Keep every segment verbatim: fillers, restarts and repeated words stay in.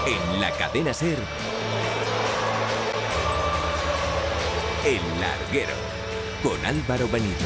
En la cadena SER, El Larguero, con Álvaro Benito.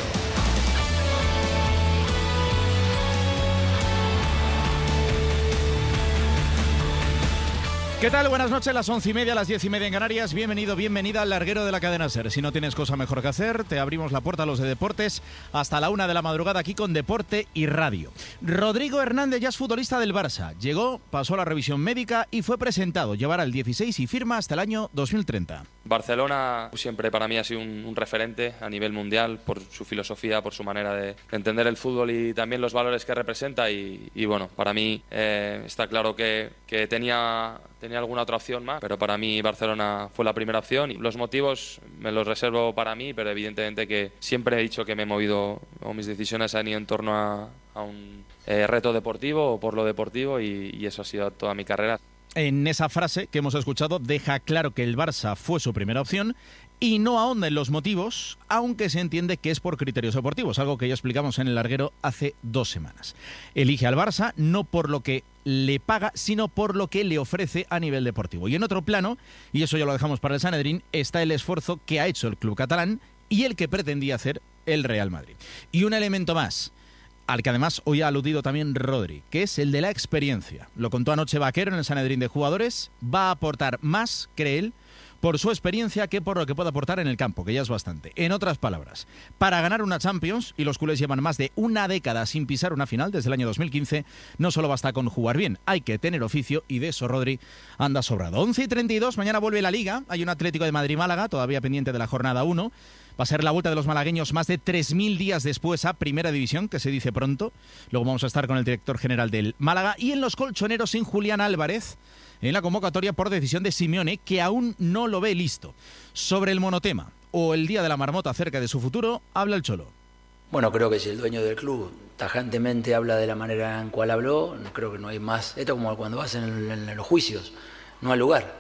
¿Qué tal? Buenas noches, las once y media, las diez y media en Canarias. Bienvenido, bienvenida al Larguero de la cadena SER. Si no tienes cosa mejor que hacer, te abrimos la puerta a los de deportes hasta la una de la madrugada aquí con Deporte y Radio. Rodrigo Hernández ya es futbolista del Barça. Llegó, pasó la revisión médica y fue presentado. Llevará el dieciséis y firma hasta el año dos mil treinta. Barcelona siempre para mí ha sido un, un referente a nivel mundial por su filosofía, por su manera de entender el fútbol y también los valores que representa y, y bueno, para mí eh, está claro que, que tenía... Tenía alguna otra opción más, pero para mí Barcelona fue la primera opción y los motivos me los reservo para mí, pero evidentemente que siempre he dicho que me he movido o mis decisiones han ido en torno a, a un eh, reto deportivo o por lo deportivo y, y eso ha sido toda mi carrera. En esa frase que hemos escuchado deja claro que el Barça fue su primera opción y no ahonda en los motivos, aunque se entiende que es por criterios deportivos, algo que ya explicamos en El Larguero hace dos semanas. Elige al Barça no por lo que le paga, sino por lo que le ofrece a nivel deportivo. Y en otro plano, y eso ya lo dejamos para el Sanedrín, está el esfuerzo que ha hecho el club catalán y el que pretendía hacer el Real Madrid. Y un elemento más, al que además hoy ha aludido también Rodri, que es el de la experiencia. Lo contó anoche Vaquero en el Sanedrín de jugadores, va a aportar más, cree él, por su experiencia que por lo que puede aportar en el campo, que ya es bastante. En otras palabras, para ganar una Champions, y los culés llevan más de una década sin pisar una final desde el año dos mil quince, no solo basta con jugar bien, hay que tener oficio y de eso Rodri anda sobrado. once y treinta y dos, mañana vuelve la Liga, hay un Atlético de Madrid-Málaga, todavía pendiente de la jornada uno. Va a ser la vuelta de los malagueños más de tres mil días después a Primera División, que se dice pronto. Luego vamos a estar con el director general del Málaga. Y en los colchoneros sin Julián Álvarez, en la convocatoria por decisión de Simeone, que aún no lo ve listo. Sobre el monotema o el día de la marmota acerca de su futuro, habla el Cholo. Bueno, creo que si el dueño del club tajantemente habla de la manera en cual habló, creo que no hay más. Esto es como cuando vas en, en los juicios, no hay lugar.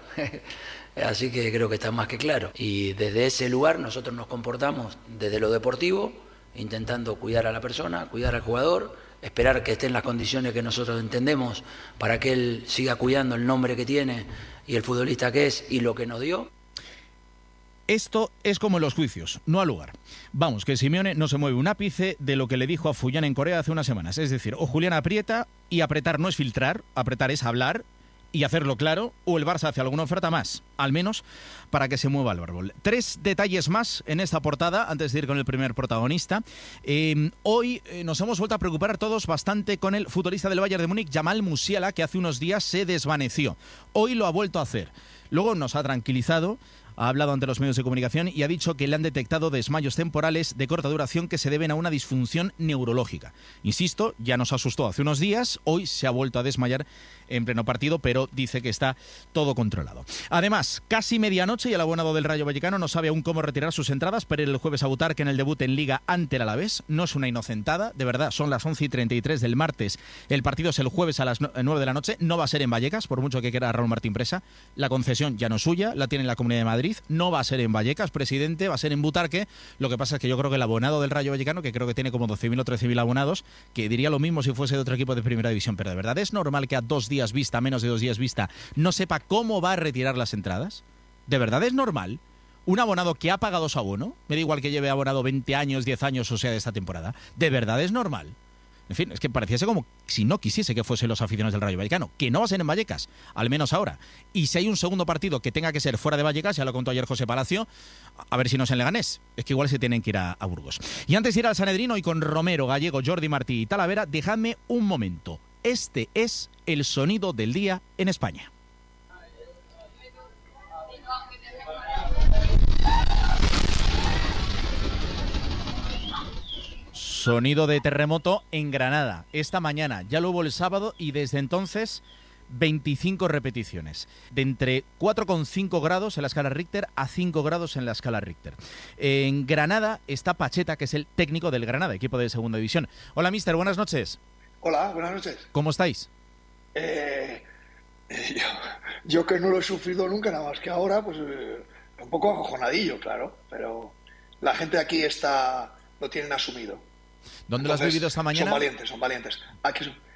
Así que creo que está más que claro. Y desde ese lugar nosotros nos comportamos desde lo deportivo, intentando cuidar a la persona, cuidar al jugador, esperar que esté en las condiciones que nosotros entendemos para que él siga cuidando el nombre que tiene y el futbolista que es y lo que nos dio. Esto es como en los juicios, no al lugar. Vamos, que Simeone no se mueve un ápice de lo que le dijo a Fullán en Corea hace unas semanas. Es decir, o Julián aprieta, y apretar no es filtrar, apretar es hablar y hacerlo claro, o el Barça hace alguna oferta más, al menos para que se mueva el árbol. Tres detalles más en esta portada, antes de ir con el primer protagonista. Eh, hoy eh, nos hemos vuelto a preocupar todos bastante con el futbolista del Bayern de Múnich, Jamal Musiala, que hace unos días se desvaneció. Hoy lo ha vuelto a hacer. Luego nos ha tranquilizado, ha hablado ante los medios de comunicación y ha dicho que le han detectado desmayos temporales de corta duración que se deben a una disfunción neurológica. Insisto, ya nos asustó hace unos días, hoy se ha vuelto a desmayar en pleno partido, pero dice que está todo controlado. Además, casi medianoche y el abonado del Rayo Vallecano no sabe aún cómo retirar sus entradas para ir el jueves a Butarque en el debut en Liga ante el Alavés. No es una inocentada, de verdad, son las once y treinta y tres del martes. El partido es el jueves a las nueve de la noche, no va a ser en Vallecas, por mucho que quiera Raúl Martín Presa. La concesión ya no es suya, la tiene la Comunidad de Madrid. No va a ser en Vallecas, presidente, va a ser en Butarque. Lo que pasa es que yo creo que el abonado del Rayo Vallecano, que creo que tiene como doce mil o trece mil abonados, que diría lo mismo si fuese de otro equipo de Primera División, pero de verdad es normal que a dos días vista, menos de dos días vista, no sepa cómo va a retirar las entradas. ¿De verdad es normal? Un abonado que ha pagado su abono, me da igual que lleve abonado veinte años, diez años, o sea, de esta temporada, ¿de verdad es normal? En fin, es que pareciese como si no quisiese que fuesen los aficionados del Rayo Vallecano, que no va a ser en Vallecas, al menos ahora. Y si hay un segundo partido que tenga que ser fuera de Vallecas, ya lo contó ayer José Palacio, a ver si no es en Leganés, es que igual se tienen que ir a, a Burgos. Y antes de ir al Sanedrín, hoy con Romero, Gallego, Jordi Martí y Talavera, dejadme un momento. Este es el sonido del día en España. Sonido de terremoto en Granada, esta mañana, ya lo hubo el sábado y desde entonces veinticinco repeticiones, de entre cuatro coma cinco grados en la escala Richter a cinco grados en la escala Richter. En Granada está Pacheta, que es el técnico del Granada, equipo de segunda división. Hola, mister, buenas noches. Hola, buenas noches. ¿Cómo estáis? Eh, yo, yo que no lo he sufrido nunca, nada más que ahora, pues eh, un poco acojonadillo, claro, pero la gente aquí está, lo tienen asumido. ¿Dónde Entonces, lo has vivido esta mañana? Son valientes, son valientes. Aquí,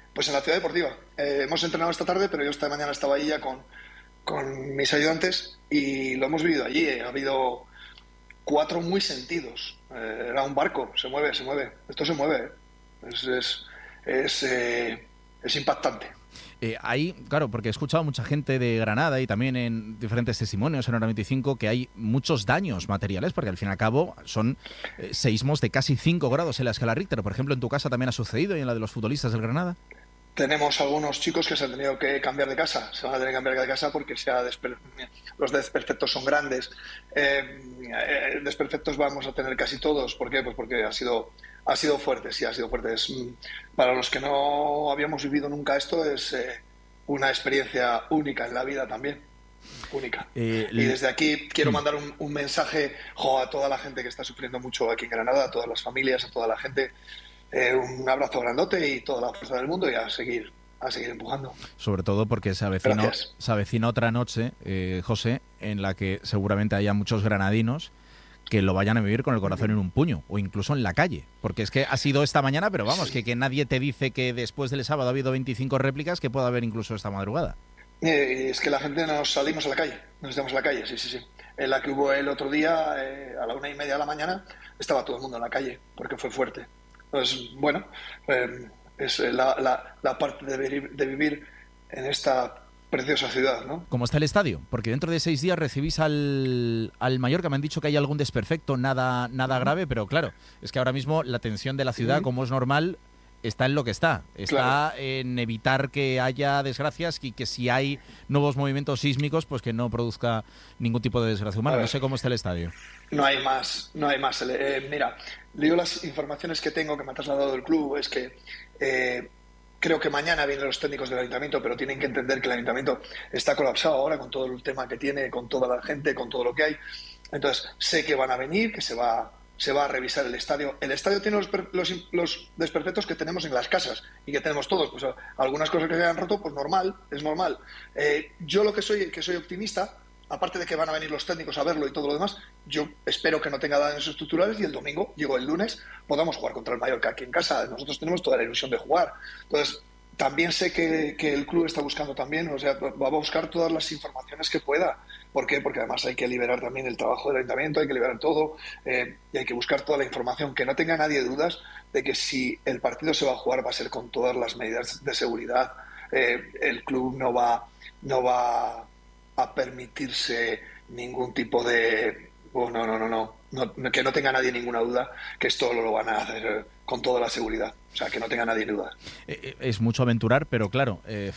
Pues en la Ciudad Deportiva. Eh, hemos entrenado esta tarde, pero yo esta mañana estaba ahí ya con, con mis ayudantes y lo hemos vivido allí. Ha habido cuatro muy sentidos. Eh, era un barco, se mueve, se mueve. Esto se mueve. ¿eh? Es, es, es, eh, es impactante. Eh, ahí, claro, porque he escuchado a mucha gente de Granada y también en diferentes testimonios en Hora veinticinco que hay muchos daños materiales, porque al fin y al cabo son eh, seísmos de casi cinco grados en la escala Richter. Por ejemplo, en tu casa también ha sucedido y en la de los futbolistas del Granada. Tenemos algunos chicos que se han tenido que cambiar de casa, se van a tener que cambiar de casa porque se ha desper... los desperfectos son grandes. Eh, eh, desperfectos vamos a tener casi todos. ¿Por qué? Pues porque ha sido, ha sido fuerte, sí, ha sido fuerte. Es, para los que no habíamos vivido nunca esto, es eh, una experiencia única en la vida también. Única. Eh, y desde aquí quiero mandar un, un mensaje jo, a toda la gente que está sufriendo mucho aquí en Granada, a todas las familias, a toda la gente. Eh, un abrazo grandote y toda la fuerza del mundo y a seguir a seguir empujando. Sobre todo porque se avecina, se avecina otra noche, eh, José, en la que seguramente haya muchos granadinos que lo vayan a vivir con el corazón en un puño o incluso en la calle, porque es que ha sido esta mañana, pero vamos, sí. que, que nadie te dice que después del sábado ha habido veinticinco réplicas, que pueda haber incluso esta madrugada. Eh, es que la gente nos salimos a la calle, nos estamos a la calle, sí, sí, sí. En la que hubo el otro día, eh, a la una y media de la mañana, estaba todo el mundo en la calle, porque fue fuerte. Pues bueno, eh, es la, la, la parte de vivir, de vivir en esta preciosa ciudad, ¿no? ¿Cómo está el estadio? Porque dentro de seis días recibís al, al Mallorca. Me han dicho que hay algún desperfecto, nada, nada grave, pero claro, es que ahora mismo la tensión de la ciudad, como es normal, está en lo que está. Está claro. En evitar que haya desgracias y que si hay nuevos movimientos sísmicos, pues que no produzca ningún tipo de desgracia humana. No sé cómo está el estadio. No hay más, no hay más. Eh, mira, digo las informaciones que tengo que me ha trasladado el club, es que eh, creo que mañana vienen los técnicos del ayuntamiento, pero tienen que entender que el ayuntamiento está colapsado ahora con todo el tema que tiene, con toda la gente, con todo lo que hay. Entonces, sé que van a venir, que se va, se va a revisar el estadio. El estadio tiene los, los, los desperfectos que tenemos en las casas y que tenemos todos. Pues algunas cosas que se han roto, pues normal, es normal. Eh, yo lo que soy, que soy optimista, aparte de que van a venir los técnicos a verlo y todo lo demás, yo espero que no tenga daños estructurales y el domingo, digo el lunes, podamos jugar contra el Mallorca aquí en casa. Nosotros tenemos toda la ilusión de jugar. Entonces, también sé que, que el club está buscando también, o sea, va a buscar todas las informaciones que pueda. ¿Por qué? Porque además hay que liberar también el trabajo del ayuntamiento, hay que liberar todo eh, y hay que buscar toda la información. Que no tenga nadie dudas de que si el partido se va a jugar va a ser con todas las medidas de seguridad. Eh, el club no va, no va a permitirse ningún tipo de... Oh, no, no, no, no, no, que no tenga nadie ninguna duda que esto lo van a hacer con toda la seguridad. O sea, que no tenga nadie duda. Es mucho aventurar, pero claro... Eh...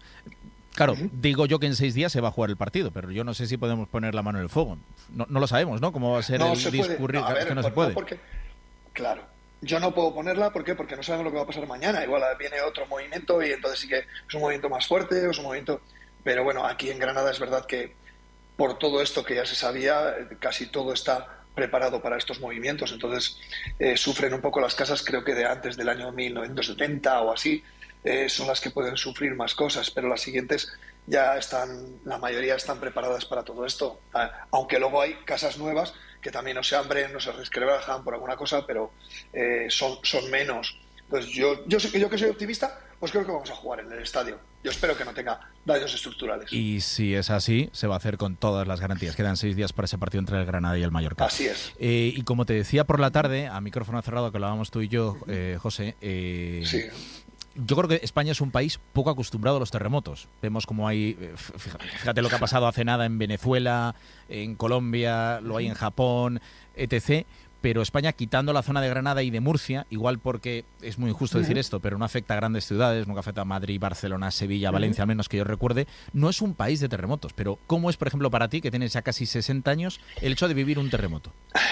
Claro, uh-huh. digo yo que en seis días se va a jugar el partido, pero yo no sé si podemos poner la mano en el fuego. No, no lo sabemos, ¿no? ¿Cómo va a ser no el se discurrir? No, a ver, es que no por, se puede. No porque, claro, yo no puedo ponerla, ¿por qué? Porque no sabemos lo que va a pasar mañana. Igual viene otro movimiento y entonces sí que es un movimiento más fuerte, o es un movimiento... Pero bueno, aquí en Granada es verdad que por todo esto que ya se sabía, casi todo está preparado para estos movimientos. Entonces eh, sufren un poco las casas, creo que de antes del año mil novecientos setenta o así. Eh, son las que pueden sufrir más cosas, pero las siguientes ya están, la mayoría están preparadas para todo esto, eh, aunque luego hay casas nuevas que también no se hambren, no se resquebrajan por alguna cosa, pero eh, son, son menos. Entonces yo, yo, sé que yo que soy optimista, pues creo que vamos a jugar en el estadio. Yo espero que no tenga daños estructurales. Y si es así, se va a hacer con todas las garantías. Quedan seis días para ese partido entre el Granada y el Mallorca. Así es. Eh, y como te decía por la tarde, a micrófono cerrado, que hablábamos tú y yo, eh, José, eh, sí. Yo creo que España es un país poco acostumbrado a los terremotos. Vemos como hay, fíjate lo que ha pasado hace nada en Venezuela, en Colombia, lo hay en Japón, etcétera. Pero España, quitando la zona de Granada y de Murcia, igual porque es muy injusto decir esto, pero no afecta a grandes ciudades, nunca afecta a Madrid, Barcelona, Sevilla, Valencia, al menos que yo recuerde, no es un país de terremotos. Pero ¿cómo es, por ejemplo, para ti, que tienes ya casi sesenta años, el hecho de vivir un terremoto?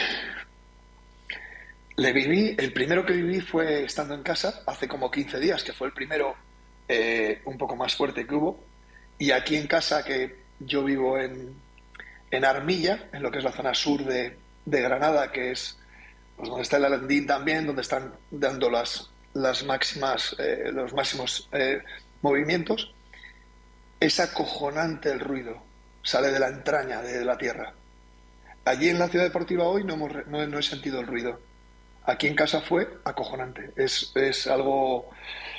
Le viví, el primero que viví fue estando en casa, hace como quince días, que fue el primero eh, un poco más fuerte que hubo. Y aquí en casa, que yo vivo en, en Armilla, en lo que es la zona sur de, de Granada, que es pues, donde está el Alandín también, donde están dando las, las máximas, eh, los máximos eh, movimientos, es acojonante el ruido, sale de la entraña de la tierra. Allí en la Ciudad Deportiva hoy no, hemos, no, no he sentido el ruido. Aquí en casa fue acojonante. Es, es algo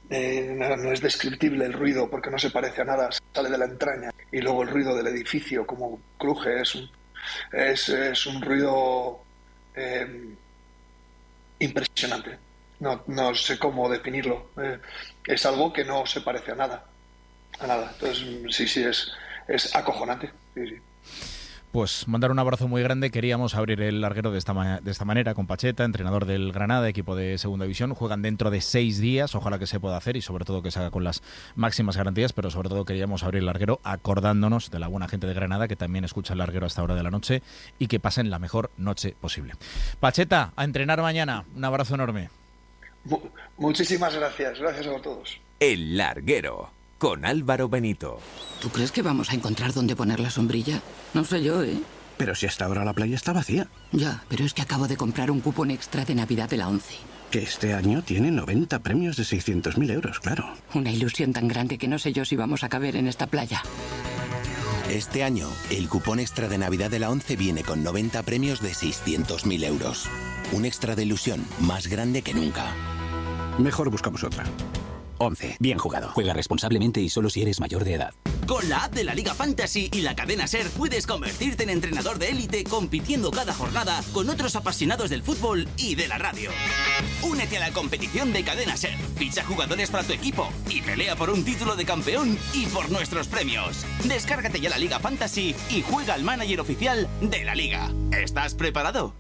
eh, no, no es descriptible el ruido porque no se parece a nada, sale de la entraña. Y luego el ruido del edificio, como cruje, es un, es, es un ruido eh, impresionante. No, no sé cómo definirlo. Eh, es algo que no se parece a nada. A nada. Entonces, sí, sí, es, es acojonante. Sí, sí. Pues mandar un abrazo muy grande. Queríamos abrir el larguero de esta, ma- de esta manera con Pacheta, entrenador del Granada, equipo de segunda división. Juegan dentro de seis días, ojalá que se pueda hacer y sobre todo que se haga con las máximas garantías, pero sobre todo queríamos abrir el larguero acordándonos de la buena gente de Granada que también escucha el larguero a esta hora de la noche y que pasen la mejor noche posible. Pacheta, a entrenar mañana. Un abrazo enorme. Mu- muchísimas gracias. Gracias a todos. El larguero con Álvaro Benito. ¿Tú crees que vamos a encontrar dónde poner la sombrilla? No sé yo, ¿eh? Pero si hasta ahora la playa está vacía. Ya, pero es que acabo de comprar un cupón extra de Navidad de la ONCE. Que este año tiene noventa premios de seiscientos mil euros, claro. Una ilusión tan grande que no sé yo si vamos a caber en esta playa. Este año, el cupón extra de Navidad de la ONCE viene con noventa premios de seiscientos mil euros. Un extra de ilusión más grande que nunca. Mejor buscamos otra. once. Bien jugado. Juega responsablemente y solo si eres mayor de edad. Con la app de la Liga Fantasy y la cadena SER puedes convertirte en entrenador de élite compitiendo cada jornada con otros apasionados del fútbol y de la radio. Únete a la competición de cadena SER, ficha jugadores para tu equipo y pelea por un título de campeón y por nuestros premios. Descárgate ya la Liga Fantasy y juega al manager oficial de la Liga. ¿Estás preparado?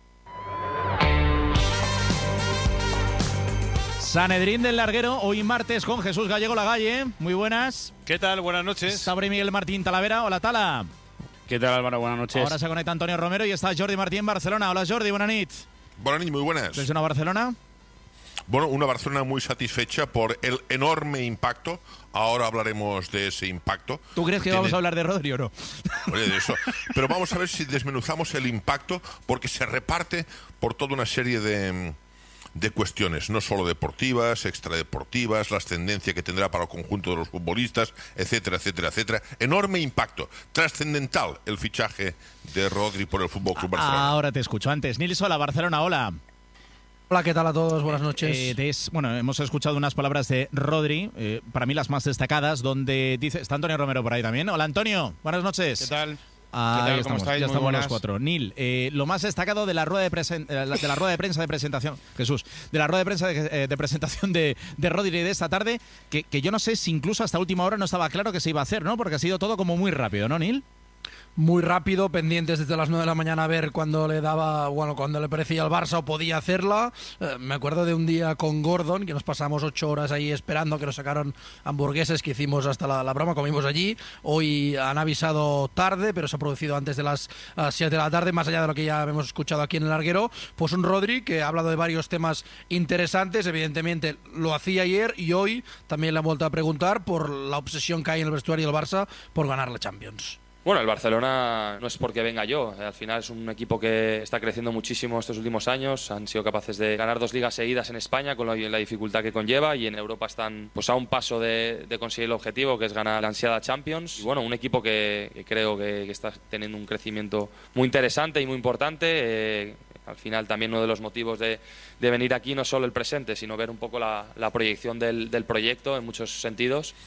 Sanedrín del Larguero, hoy martes con Jesús Gallego Lagalle. Muy buenas. ¿Qué tal? Buenas noches. Sabre Miguel Martín Talavera. Hola, Tala. ¿Qué tal, Álvaro? Buenas noches. Ahora se conecta Antonio Romero y está Jordi Martín en Barcelona. Hola, Jordi. Buenas noches. Buenas noches, muy buenas. ¿Desde una Barcelona? Bueno, una Barcelona muy satisfecha por el enorme impacto. Ahora hablaremos de ese impacto. ¿Tú crees que Tiene... vamos a hablar de Rodri o no? Oye, de eso. Pero vamos a ver si desmenuzamos el impacto, porque se reparte por toda una serie de... de cuestiones, no solo deportivas, extradeportivas, la ascendencia que tendrá para el conjunto de los futbolistas, etcétera, etcétera, etcétera. Enorme impacto, trascendental el fichaje de Rodri por el F C Barcelona. Ahora te escucho. Antes, Nils, hola, Barcelona, hola. Hola, ¿qué tal a todos? Buenas noches. Eh, des, bueno, hemos escuchado unas palabras de Rodri, eh, para mí las más destacadas, donde dice... Está Antonio Romero por ahí también. Hola, Antonio, buenas noches. ¿Qué tal? Ah, ¿Qué tal? Ahí ¿Cómo estamos, estáis? ya Muy estamos buenas. los cuatro. Nil, eh, lo más destacado de la rueda de, presen, de la rueda de prensa de presentación, Jesús, de la rueda de prensa de, eh, de presentación de, de Rodri de esta tarde, que, que yo no sé si incluso hasta última hora no estaba claro que se iba a hacer, ¿no? Porque ha sido todo como muy rápido, ¿no, Nil? Muy rápido, pendientes desde las nueve de la mañana a ver cuándo le daba, bueno, cuando le parecía al Barça o podía hacerla. Eh, me acuerdo de un día con Gordon, que nos pasamos ocho horas ahí esperando, que nos sacaron hamburgueses, que hicimos hasta la, la broma, comimos allí. Hoy han avisado tarde, pero se ha producido antes de las uh, siete de la tarde, más allá de lo que ya hemos escuchado aquí en el larguero. Pues un Rodri que ha hablado de varios temas interesantes, evidentemente lo hacía ayer y hoy también le han vuelto a preguntar por la obsesión que hay en el vestuario del Barça por ganar la Champions. Bueno, el Barcelona no es porque venga yo, al final es un equipo que está creciendo muchísimo estos últimos años, han sido capaces de ganar dos ligas seguidas en España con la, la dificultad que conlleva y en Europa están pues a un paso de, de conseguir el objetivo que es ganar la ansiada Champions. Y bueno, un equipo que, que creo que, que está teniendo un crecimiento muy interesante y muy importante. Eh, Al final también uno de los motivos de, de venir aquí no es solo el presente, sino ver un poco la, la proyección del, del proyecto en muchos sentidos.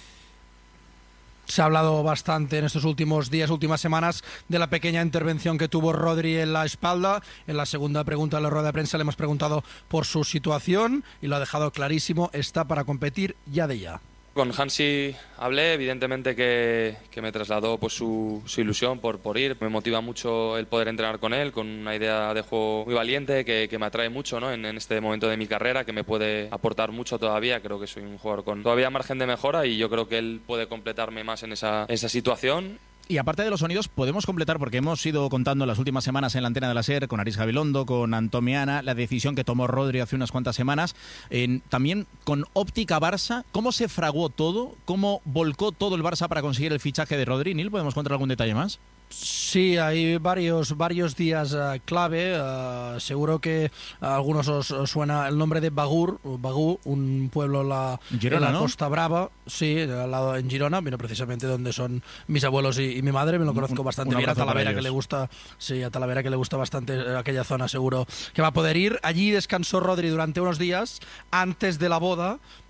Se ha hablado bastante en estos últimos días, últimas semanas, de la pequeña intervención que tuvo Rodri en la espalda. En la segunda pregunta de la rueda de prensa le hemos preguntado por su situación y lo ha dejado clarísimo, está para competir ya de ya. Con Hansi hablé, evidentemente que, que me trasladó pues su, su ilusión por, por ir. Me motiva mucho el poder entrenar con él, con una idea de juego muy valiente que, que me atrae mucho, ¿no? en, en este momento de mi carrera, que me puede aportar mucho todavía. Creo que soy un jugador con todavía margen de mejora y yo creo que él puede completarme más en esa, en esa situación. Y aparte de los sonidos, podemos completar, porque hemos ido contando las últimas semanas en la antena de la SER, con Aris Gabilondo, con Antomiana, la decisión que tomó Rodri hace unas cuantas semanas, en, también con óptica Barça. ¿Cómo se fraguó todo? ¿Cómo volcó todo el Barça para conseguir el fichaje de Rodri? Nil, ¿podemos contar algún detalle más? Sí, hay varios varios días uh, clave. Uh, seguro que a algunos os, os suena el nombre de Bagur, Bagú, un pueblo en la, Girona, en la ¿no? Costa Brava, sí, al lado en Girona, vino precisamente donde son mis abuelos y, y mi madre. Me lo conozco Un- bastante un bien. A abrazo para Talavera que ellos. le gusta, sí, a Talavera que le gusta bastante eh, aquella zona, seguro que va a poder ir. Allí descansó Rodri durante unos días antes de la boda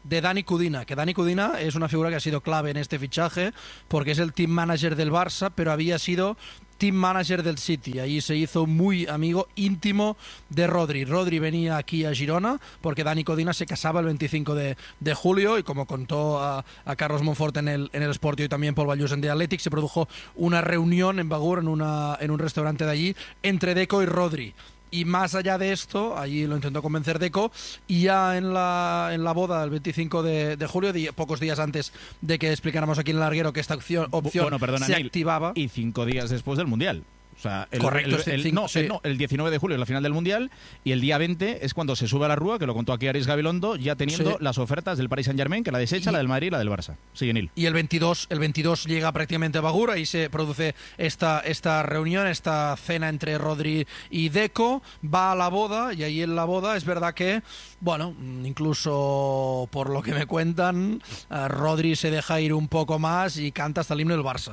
de Dani Cudina, que Dani Cudina es una figura que ha sido clave en este fichaje porque es el team manager del Barça, pero había sido team manager del City. Ahí se hizo muy amigo íntimo de Rodri. Rodri venía aquí a Girona porque Dani Cudina se casaba el veinticinco de julio y como contó a, a Carlos Monfort en el, en el Sport y también Paul Ballús en The Athletic, se produjo una reunión en Bagur, en, una, en un restaurante de allí, entre Deco y Rodri. Y más allá de esto, allí lo intentó convencer Deco, y ya en la, en la boda del veinticinco de julio, di, pocos días antes de que explicáramos aquí en el larguero que esta opción, opción bueno, perdona, se Neil, activaba. Y cinco días después del Mundial. O sea, el, Correcto, el, el, el, no, sí. el, no, el diecinueve de julio es la final del Mundial y el día veinte es cuando se sube a la rúa, que lo contó aquí Aris Gabilondo, ya teniendo sí. las ofertas del Paris Saint-Germain, que la desecha, y, la del Madrid y la del Barça. Sigue, Neil. Y el veintidós, el veintidós llega prácticamente a Bagur, ahí se produce esta, esta reunión, esta cena entre Rodri y Deco, va a la boda y ahí en la boda es verdad que, bueno, incluso por lo que me cuentan, uh, Rodri se deja ir un poco más y canta hasta el himno del Barça.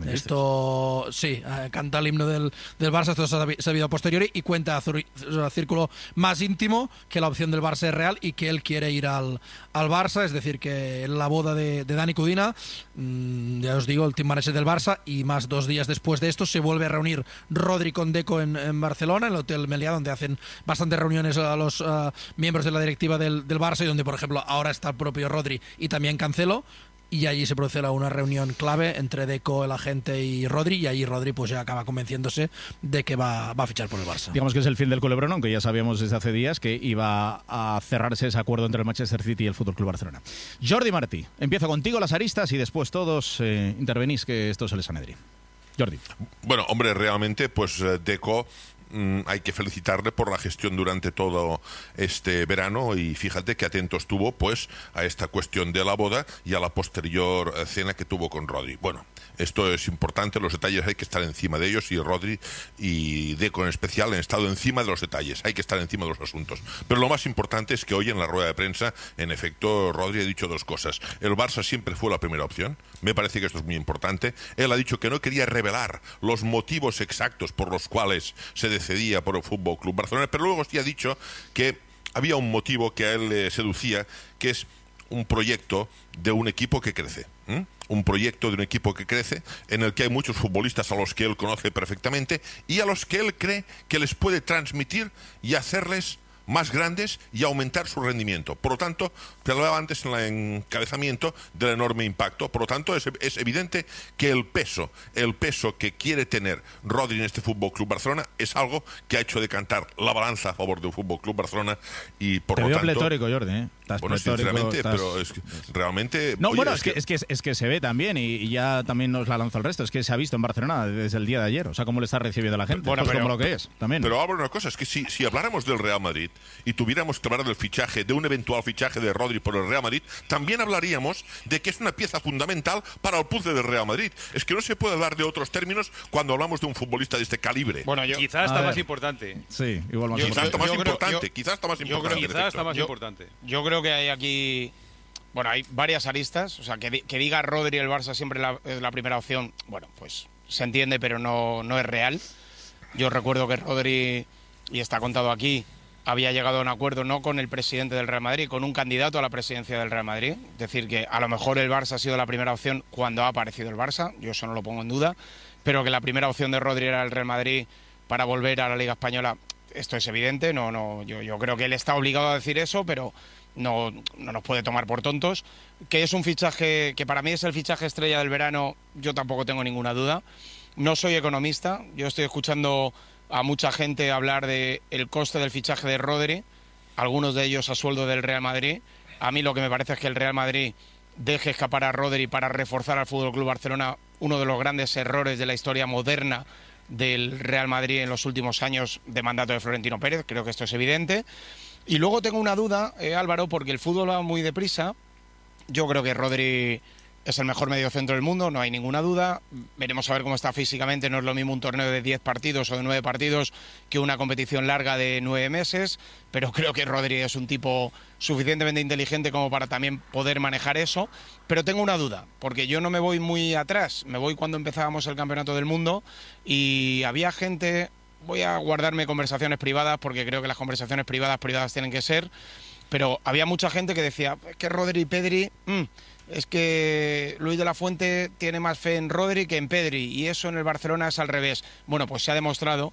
Esto, sí, uh, canta el himno del, del Barça, esto se ha sabido a posteriori y cuenta a círculo más íntimo que la opción del Barça es real y que él quiere ir al, al Barça, es decir, que en la boda de, de Dani Cudina, mmm, ya os digo, el team manager del Barça, y más dos días después de esto se vuelve a reunir Rodri con Deco en, en Barcelona, en el Hotel Meliá, donde hacen bastantes reuniones a los uh, miembros de la directiva del, del Barça y donde, por ejemplo, ahora está el propio Rodri y también Cancelo. Y allí se produce una reunión clave entre Deco, el agente, y Rodri, y ahí Rodri pues ya acaba convenciéndose de que va, va a fichar por el Barça. Digamos que es el fin del culebrón, aunque ya sabíamos desde hace días que iba a cerrarse ese acuerdo entre el Manchester City y el F C Barcelona. Jordi Martí, empiezo contigo las aristas y después todos eh, intervenís, que esto es el Sanedrín. Jordi. Bueno, hombre, realmente pues Deco... hay que felicitarle por la gestión durante todo este verano y fíjate que atento estuvo pues a esta cuestión de la boda y a la posterior cena que tuvo con Rodri. Bueno, esto es importante, los detalles hay que estar encima de ellos y Rodri y Deco en especial han estado encima de los detalles, hay que estar encima de los asuntos. Pero lo más importante es que hoy en la rueda de prensa, en efecto, Rodri ha dicho dos cosas. El Barça siempre fue la primera opción, me parece que esto es muy importante. Él ha dicho que no quería revelar los motivos exactos por los cuales se cedía por el F C Barcelona, pero luego sí ha dicho que había un motivo que a él le seducía, que es un proyecto de un equipo que crece, ¿eh? un proyecto de un equipo que crece, en el que hay muchos futbolistas a los que él conoce perfectamente y a los que él cree que les puede transmitir y hacerles más grandes y aumentar su rendimiento. Por lo tanto, te hablaba antes en el encabezamiento del enorme impacto. Por lo tanto, es, es evidente que el peso, el peso que quiere tener Rodri en este F C Barcelona es algo que ha hecho decantar la balanza a favor del F C Barcelona y por te lo veo tanto... pletórico, Jordi, ¿eh? Estás bueno, pletórico, sinceramente, estás... pero es que realmente... No, oye, bueno, es, es que, que, es, que, es que se ve también y, y ya también nos la lanza el resto. Es que se ha visto en Barcelona desde el día de ayer. O sea, cómo le está recibiendo la gente. Bueno, pues pero, como lo que es, también. Pero ahora una cosa, es que si, si habláramos del Real Madrid y tuviéramos que hablar del fichaje, de un eventual fichaje de Rodri por el Real Madrid, también hablaríamos de que es una pieza fundamental para el puzzle del Real Madrid. Es que no se puede hablar de otros términos cuando hablamos de un futbolista de este calibre. Bueno, yo, quizás está más importante. Sí, igual más yo, importante. Quizás está más yo importante. Creo, yo, quizás está más importante. Creo, quizás está más yo, importante. Yo creo que hay aquí... Bueno, hay varias aristas. O sea, que, que diga Rodri el Barça siempre la, es la primera opción, bueno, pues se entiende, pero no, no es real. Yo recuerdo que Rodri, y está contado aquí, había llegado a un acuerdo no con el presidente del Real Madrid, con un candidato a la presidencia del Real Madrid. Es decir, que a lo mejor el Barça ha sido la primera opción cuando ha aparecido el Barça, yo eso no lo pongo en duda, pero que la primera opción de Rodri era el Real Madrid para volver a la Liga Española, esto es evidente. No, no, yo, yo creo que él está obligado a decir eso, pero no, no nos puede tomar por tontos. Que es un fichaje, que para mí es el fichaje estrella del verano, yo tampoco tengo ninguna duda. No soy economista, yo estoy escuchando a mucha gente hablar de el coste del fichaje de Rodri, algunos de ellos a sueldo del Real Madrid. A mí lo que me parece es que el Real Madrid deje escapar a Rodri para reforzar al F C Barcelona, uno de los grandes errores de la historia moderna del Real Madrid en los últimos años de mandato de Florentino Pérez. Creo que esto es evidente. Y luego tengo una duda, eh, Álvaro, porque el fútbol va muy deprisa. Yo creo que Rodri es el mejor mediocentro del mundo, no hay ninguna duda. Veremos a ver cómo está físicamente. No es lo mismo un torneo de diez partidos o de nueve partidos que una competición larga de nueve meses, pero creo que Rodri es un tipo suficientemente inteligente como para también poder manejar eso. Pero tengo una duda, porque yo no me voy muy atrás, me voy cuando empezábamos el Campeonato del Mundo y había gente... Voy a guardarme conversaciones privadas porque creo que las conversaciones privadas privadas tienen que ser... pero había mucha gente que decía, es que Rodri y Pedri, mmm, es que Luis de la Fuente tiene más fe en Rodri que en Pedri, y eso en el Barcelona es al revés. Bueno, pues se ha demostrado